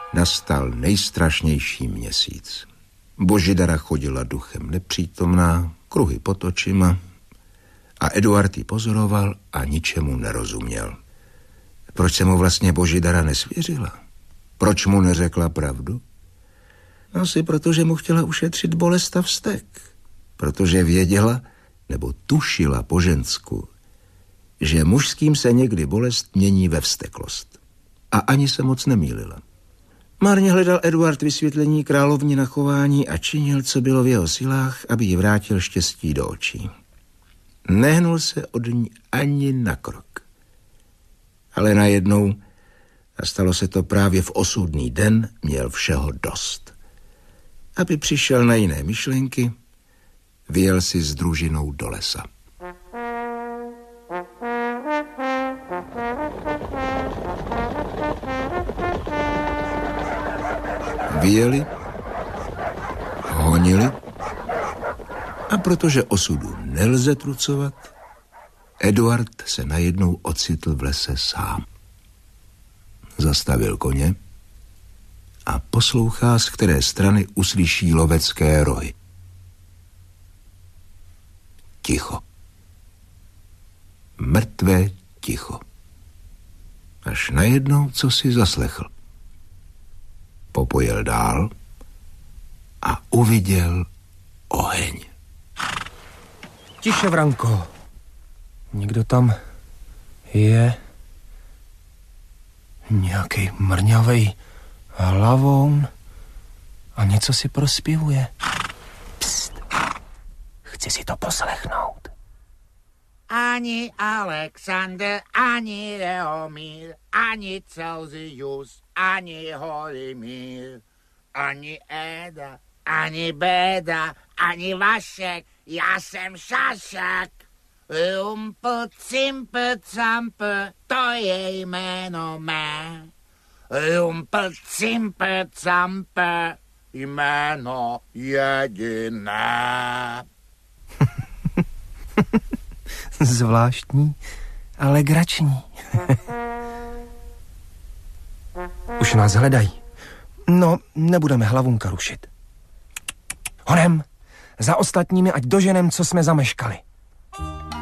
nastal nejstrašnější měsíc. Božidara chodila duchem nepřítomná, kruhy pod očima a Eduard ji pozoroval a ničemu nerozuměl. Proč se mu vlastně Božidara nesvěřila? Proč mu neřekla pravdu? Asi protože mu chtěla ušetřit bolest a vztek. Protože věděla, nebo tušila po žensku, že mužským se někdy bolest mění ve vzteklost. A ani se moc nemýlila. Marně hledal Eduard vysvětlení královny na chování a činil, co bylo v jeho silách, aby jí vrátil štěstí do očí. Nehnul se od ní ani na krok. Ale najednou, a stalo se to právě v osudný den, měl všeho dost. Aby přišel na jiné myšlenky, vyjel si s družinou do lesa. Vyjeli, honili a protože osudu nelze trucovat, Eduard se najednou ocitl v lese sám. Zastavil koně a poslouchá, z které strany uslyší lovecké rohy. Ticho. Mrtvé ticho. Až najednou, co si zaslechl. Popojel dál a uviděl oheň. Tiše, Vranko. Někdo tam je. Nějaký mrňavej hlavou a něco si prospěvuje. Pst. Chci si to poslechnout. Ani Alexander, ani Leomír, ani Celsius, ani Holimír, ani Eda, ani Béda, ani Vašek, já jsem Šašek. Rumpl, cimpl, campl, to je jméno mé. Rumpl, cimpl, campl, jméno jediné. Zvláštní, ale grační. Už nás hledají. No, nebudeme hlavunka rušit. Honem, za ostatními, ať doženem, co jsme zameškali.